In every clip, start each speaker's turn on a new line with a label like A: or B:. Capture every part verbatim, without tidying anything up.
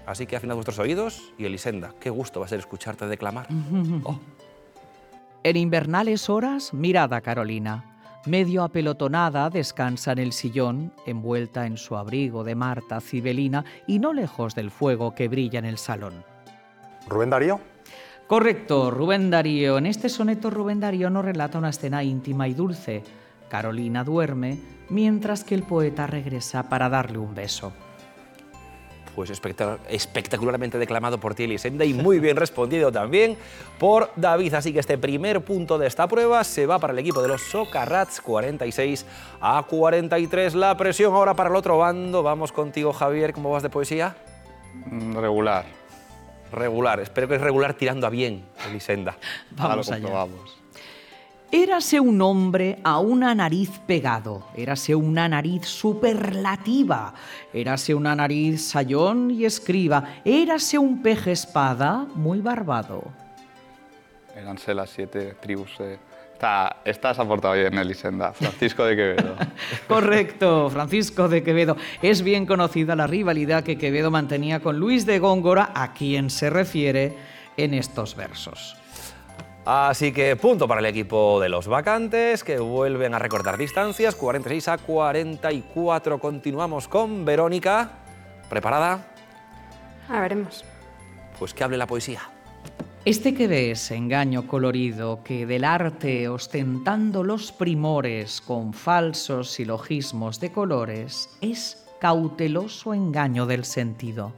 A: Así que afinad vuestros oídos y Elisenda, qué gusto va a ser escucharte declamar.
B: Oh. En invernales horas, mirad a Carolina. Medio apelotonada, descansa en el sillón, envuelta en su abrigo de Marta Cibelina y no lejos del fuego que brilla en el salón.
C: ¿Rubén Darío?
B: Correcto, Rubén Darío. En este soneto Rubén Darío nos relata una escena íntima y dulce. Carolina duerme, mientras que el poeta regresa para darle un beso.
A: Pues espectacularmente declamado por ti, Elisenda, y muy bien respondido también por David. Así que este primer punto de esta prueba se va para el equipo de los Socarrats, cuarenta y seis a cuarenta y tres. La presión ahora para el otro bando. Vamos contigo, Javier. ¿Cómo vas de poesía?
D: Regular.
A: Regular. Espero que es regular tirando a bien, Elisenda.
B: Vamos allá.
D: Vamos.
B: Érase un hombre a una nariz pegado, érase una nariz superlativa, érase una nariz sayón y escriba, érase un peje espada muy barbado.
D: Éranse las siete tribus. Eh. Está, estás aportado bien, Elisenda. Francisco de Quevedo.
B: Correcto, Francisco de Quevedo. Es bien conocida la rivalidad que Quevedo mantenía con Luis de Góngora, a quien se refiere en estos versos.
A: Así que punto para el equipo de los vacantes, que vuelven a recortar distancias, cuarenta y seis a cuarenta y cuatro. Continuamos con Verónica. ¿Preparada?
E: A veremos.
A: Pues que hable la poesía.
B: Este que ves, engaño colorido, que del arte ostentando los primores con falsos silogismos de colores, es cauteloso engaño del sentido.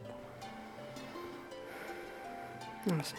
E: No lo sé.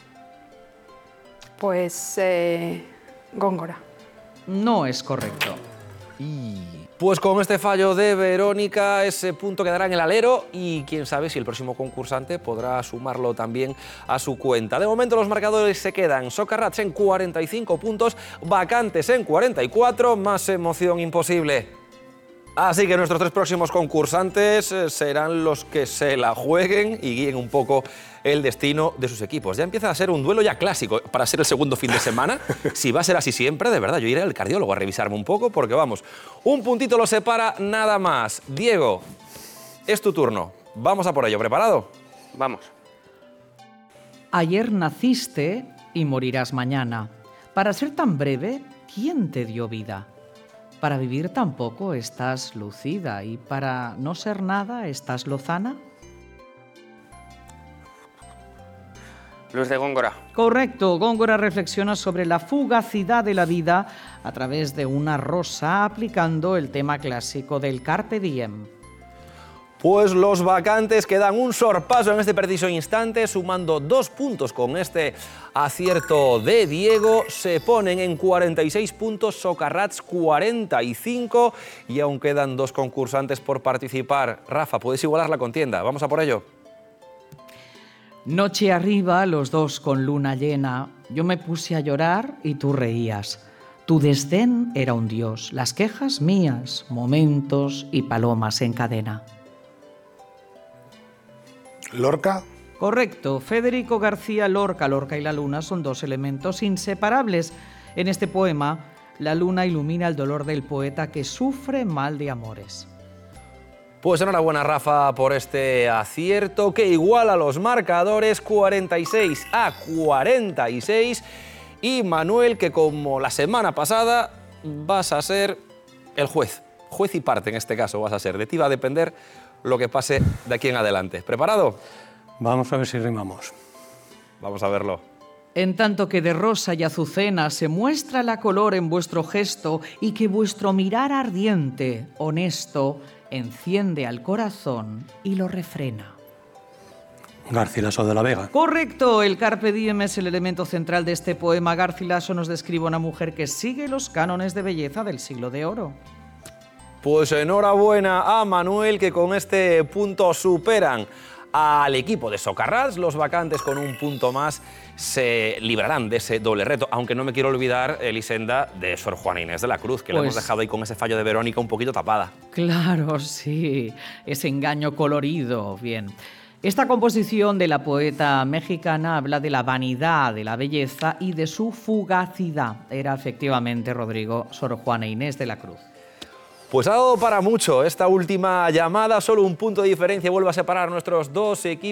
E: Pues eh, Góngora.
B: No es correcto.
A: Y pues con este fallo de Verónica, ese punto quedará en el alero y quién sabe si el próximo concursante podrá sumarlo también a su cuenta. De momento los marcadores se quedan Socarrats en cuarenta y cinco puntos, Vacantes en cuarenta y cuatro, más emoción imposible. Así que nuestros tres próximos concursantes serán los que se la jueguen y guíen un poco el destino de sus equipos. Ya empieza a ser un duelo ya clásico para ser el segundo fin de semana. Si va a ser así siempre, de verdad, yo iré al cardiólogo a revisarme un poco porque, vamos, un puntito lo separa nada más. Diego, es tu turno. Vamos a por ello. ¿Preparado?
D: Vamos.
B: Ayer naciste y morirás mañana. Para ser tan breve, ¿quién te dio vida? Para vivir tan poco estás lucida y para no ser nada estás lozana.
F: Luis de Góngora.
B: Correcto, Góngora reflexiona sobre la fugacidad de la vida a través de una rosa aplicando el tema clásico del Carpe Diem.
A: Pues los vacantes que dan un sorpaso en este preciso instante, sumando dos puntos con este acierto de Diego, se ponen en cuarenta y seis puntos, Socarrats cuarenta y cinco, y aún quedan dos concursantes por participar. Rafa, puedes igualar la contienda, vamos a por ello.
B: Noche arriba, los dos con luna llena, yo me puse a llorar y tú reías. Tu desdén era un dios, las quejas mías, momentos y palomas en cadena.
C: ¿Lorca?
B: Correcto, Federico García Lorca. Lorca y la luna son dos elementos inseparables. En este poema, la luna ilumina el dolor del poeta que sufre mal de amores.
A: Pues enhorabuena, Rafa, por este acierto que iguala los marcadores cuarenta y seis a cuarenta y seis. Y Manuel, que como la semana pasada vas a ser el juez. Juez y parte en este caso vas a ser. De ti va a depender lo que pase de aquí en adelante. ¿Preparado?
C: Vamos a ver si rimamos.
A: Vamos a verlo.
B: En tanto que de rosa y azucena se muestra la color en vuestro gesto y que vuestro mirar ardiente, honesto, enciende al corazón y lo refrena.
C: Garcilaso de la Vega.
B: Correcto, el Carpe Diem es el elemento central de este poema. Garcilaso nos describe a una mujer que sigue los cánones de belleza del siglo de oro.
A: Pues enhorabuena a Manuel, que con este punto superan al equipo de Socarrats. Los vacantes con un punto más se librarán de ese doble reto, aunque no me quiero olvidar, Elisenda, de Sor Juana Inés de la Cruz, que pues, la hemos dejado ahí con ese fallo de Verónica un poquito tapada.
B: Claro, sí, ese engaño colorido, bien. Esta composición de la poeta mexicana habla de la vanidad, de la belleza y de su fugacidad. Era efectivamente, Rodrigo, Sor Juana Inés de la Cruz.
A: Pues ha dado para mucho esta última llamada, solo un punto de diferencia vuelve a separar a nuestros dos equipos.